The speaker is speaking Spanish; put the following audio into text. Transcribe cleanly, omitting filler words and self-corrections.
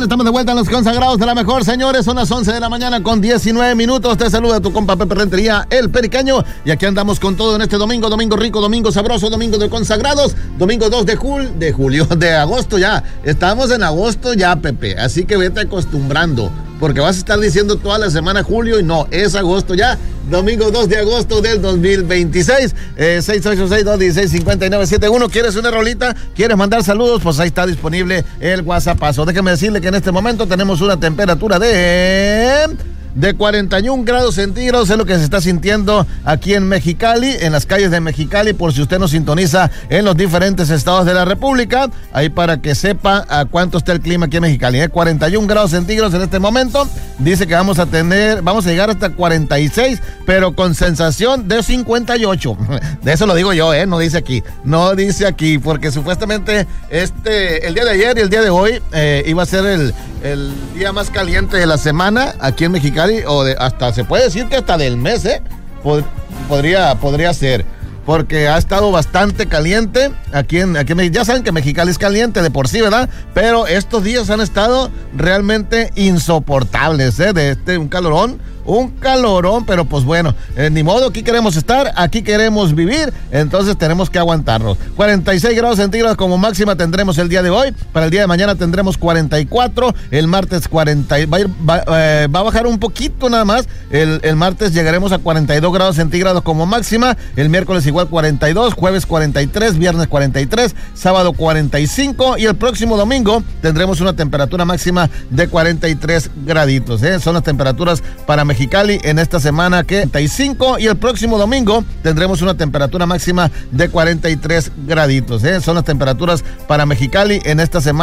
estamos de vuelta en Los Consagrados de la Mejor, señores. Son las 11 de la mañana con 19 minutos. Te saluda tu compa Pepe Rentería, el Pericaño. Y aquí andamos con todo en este domingo. Domingo rico, domingo sabroso, domingo de consagrados. Domingo 2 de agosto ya. Estamos en agosto ya, Pepe. Así que vete acostumbrando, porque vas a estar diciendo toda la semana julio y no, es agosto ya. Domingo 2 de agosto del 2026. 686-216-5971. ¿Quieres una rolita? ¿Quieres mandar saludos? Pues ahí está disponible el WhatsAppazo. Déjeme decirle que en este momento tenemos una temperatura de 41 grados centígrados, es lo que se está sintiendo aquí en Mexicali, en las calles de Mexicali, por si usted nos sintoniza en los diferentes estados de la República, ahí para que sepa a cuánto está el clima aquí en Mexicali. 41 grados centígrados en este momento. Dice que vamos a llegar hasta 46, pero con sensación de 58. De eso lo digo yo, no dice aquí, porque supuestamente el día de ayer y el día de hoy iba a ser el día más caliente de la semana aquí en Mexicali, hasta se puede decir que hasta del mes, podría ser, porque ha estado bastante caliente aquí ya saben que Mexicali es caliente de por sí, ¿verdad? Pero estos días han estado realmente insoportables, un calorón, pero pues bueno, ni modo, aquí queremos estar, aquí queremos vivir, entonces tenemos que aguantarnos. 46 grados centígrados como máxima tendremos el día de hoy. Para el día de mañana tendremos 44, el martes 40, va a bajar un poquito nada más, el martes llegaremos a 42 grados centígrados como máxima, el miércoles igual 42, jueves 43, viernes 43, sábado 45 y el próximo domingo tendremos una temperatura máxima de 43 graditos, son las temperaturas para Mexicali en esta semana, que 35, y el próximo domingo tendremos una temperatura máxima de 43 graditos, son las temperaturas para Mexicali en esta semana.